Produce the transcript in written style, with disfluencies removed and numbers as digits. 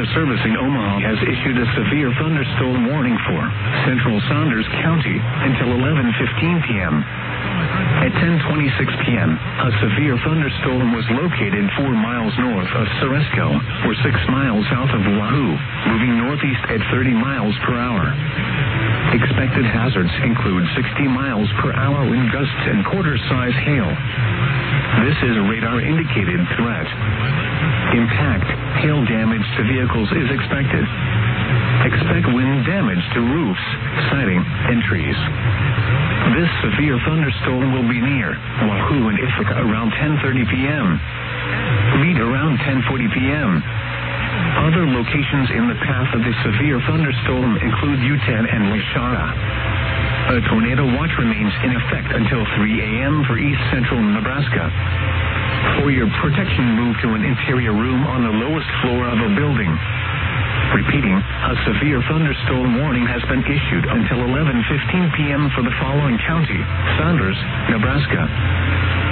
Weather Servicing Omaha has issued a severe thunderstorm warning for central Saunders County until 11:15 p.m. At 10:26 p.m., a severe thunderstorm was located 4 miles north of Ceresco, or 6 miles south of Wahoo, moving northeast at 30 miles per hour. Expected hazards include 60 miles per hour wind gusts and quarter-size hail. This is a radar-indicated threat. Impact, hail damage to vehicles is expected. Expect wind damage to roofs, siding, and trees. This severe thunderstorm will be near Wahoo and Ithaca around 10:30 p.m. Reed around 10:40 p.m. Other locations in the path of the severe thunderstorm include Utan and Lashara. A tornado watch remains in effect until 3 a.m. for east central Nebraska. For your protection, move to an interior room on the lowest floor of a building. Repeating, a severe thunderstorm warning has been issued until 11:15 p.m. for the following county: Saunders, Nebraska.